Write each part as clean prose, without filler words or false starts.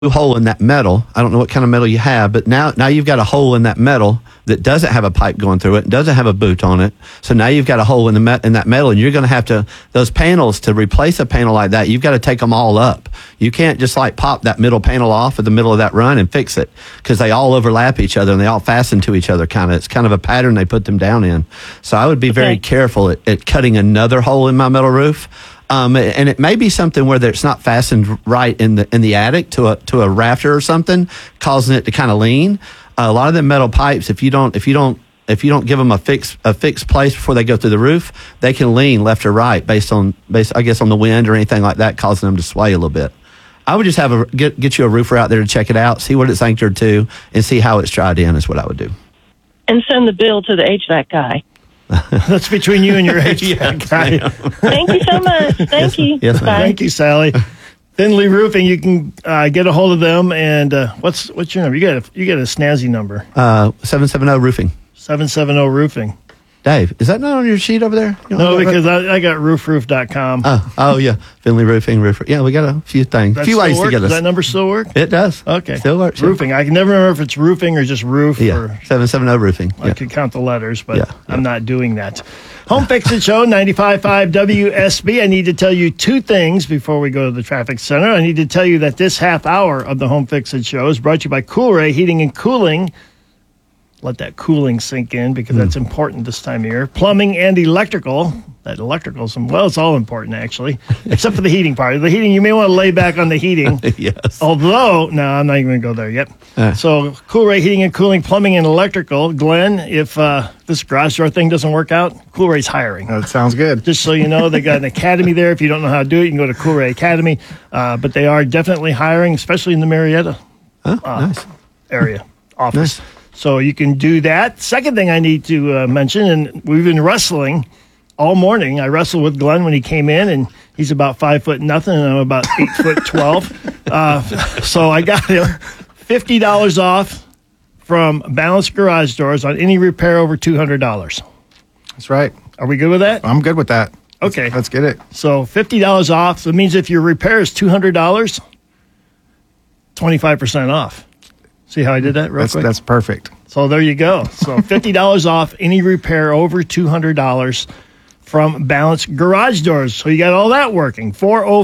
hole in that metal. I don't know what kind of metal you have, but now you've got a hole in that metal that doesn't have a pipe going through it, doesn't have a boot on it. So now you've got a hole in that metal, and you're going to have to, those panels, to replace a panel like that, you've got to take them all up. You can't just like pop that middle panel off at the middle of that run and fix it, because they all overlap each other and they all fasten to each other. It's kind of a pattern they put them down in. So I would be very careful at cutting another hole in my metal roof. And it may be something where it's not fastened right in the attic to a rafter or something, causing it to kind of lean. A lot of the metal pipes, if you don't give them a fixed place before they go through the roof, they can lean left or right based on the wind or anything like that, causing them to sway a little bit. I would just get you a roofer out there to check it out, see what it's anchored to, and see how it's dried in is what I would do. And send the bill to the HVAC guy. That's between you and your HVAC guy. Thank you so much. Thank you. Yes, ma'am. Thank you, Sally. Finley Roofing, you can get a hold of them. And what's your number? You got a snazzy number. 770 Roofing. 770 Roofing. Dave, is that not on your sheet over there? No, because I got roofroof.com. Oh, yeah. Finley Roofing, Roofer. Yeah, we got a few things. A few ways to get us. Does that number still work? It does. Okay. Still works. Roofing. I can never remember if it's roofing or just roof. Yeah, or 770 Roofing. I could count the letters, but Yeah. I'm not doing that. Home Fix It Show, 95.5 WSB. I need to tell you two things before we go to the traffic center. I need to tell you that this half hour of the Home Fix It Show is brought to you by Coolray Heating and Cooling. Let that cooling sink in, because that's important this time of year. Plumbing and electrical. That electrical, it's all important, actually, except for the heating part. The heating, you may want to lay back on the heating. Yes. Although, no, I'm not even going to go there yet. So, Coolray Heating and Cooling, Plumbing and Electrical. Glenn, if this garage door thing doesn't work out, Coolray's hiring. That sounds good. Just so you know, they got an academy there. If you don't know how to do it, you can go to Coolray Academy. But they are definitely hiring, especially in the Marietta Nice. area office. Nice. So you can do that. Second thing I need to mention, and we've been wrestling all morning. I wrestled with Glenn when he came in, and he's about 5'0" and I'm about 8'12". So I got him $50 off from Balanced Garage Doors on any repair over $200. That's right. Are we good with that? I'm good with that. Okay. Let's get it. So $50 off. So it means if your repair is $200, 25% off. See how I did that real quick? That's perfect. So there you go. So $50 off any repair over $200 from Balanced Garage Doors. So you got all that working.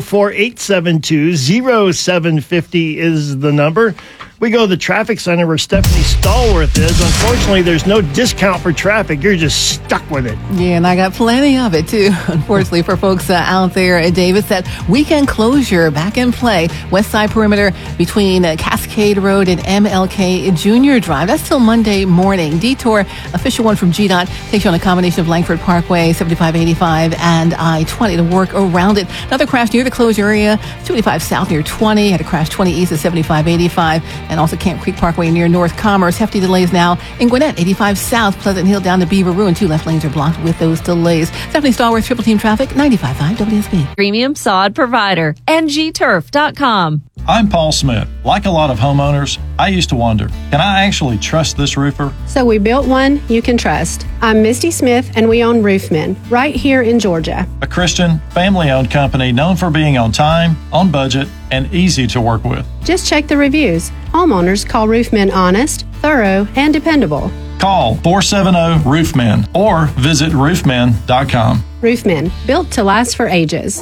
404-872-0750 is the number. We go to the traffic center where Stephanie Stallworth is. Unfortunately, there's no discount for traffic. You're just stuck with it. Yeah, and I got plenty of it, too, unfortunately, for folks out there at Davis. That weekend closure back in play. West Side Perimeter between Cascade Road and MLK Junior Drive. That's till Monday morning. Detour, official one from GDOT, takes you on a combination of Langford Parkway, 7585, and I-20 to work around it. Another crash near the closed area, 285 South near 20. Had a crash 20 East at 7585. And also Camp Creek Parkway near North Commerce. Hefty delays now in Gwinnett, 85 South, Pleasant Hill down to Beaver Ruin. 2 left lanes are blocked with those delays. Stephanie Stallworth, Triple Team Traffic, 95.5 WSB. Premium sod provider, ngturf.com. I'm Paul Smith. Like a lot of homeowners, I used to wonder, can I actually trust this roofer? So we built one you can trust. I'm Misty Smith, and we own Roofmen right here in Georgia. A Christian, family-owned company known for being on time, on budget, and easy to work with. Just check the reviews. Homeowners call Roofmen honest, thorough, and dependable. Call 470-ROOFMEN or visit roofmen.com. Roofmen, built to last for ages.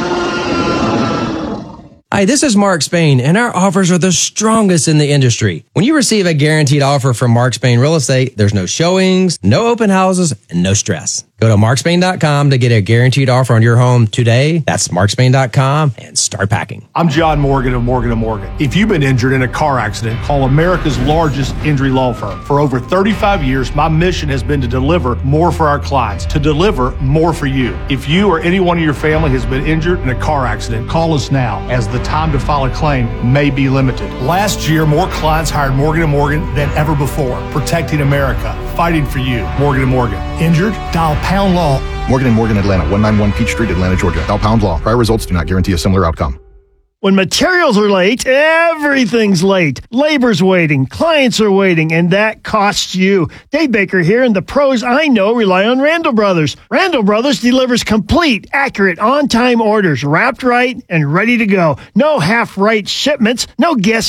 Hi, this is Mark Spain, and our offers are the strongest in the industry. When you receive a guaranteed offer from Mark Spain Real Estate, there's no showings, no open houses, and no stress. Go to markspain.com to get a guaranteed offer on your home today. That's markspain.com and start packing. I'm John Morgan of Morgan & Morgan. If you've been injured in a car accident, call America's largest injury law firm. For over 35 years, my mission has been to deliver more for our clients, to deliver more for you. If you or anyone in your family has been injured in a car accident, call us now, as the time to file a claim may be limited. Last year, more clients hired Morgan & Morgan than ever before, protecting America, fighting for you. Morgan & Morgan. Injured? Dial pound law. Morgan & Morgan, Atlanta, 191 Peach Street, Atlanta, Georgia. Dial pound law. Prior results do not guarantee a similar outcome. When materials are late, everything's late. Labor's waiting, clients are waiting, and that costs you. Dave Baker here, and the pros I know rely on Randall Brothers. Randall Brothers delivers complete, accurate, on-time orders, wrapped right and ready to go. No half-right shipments, no guessing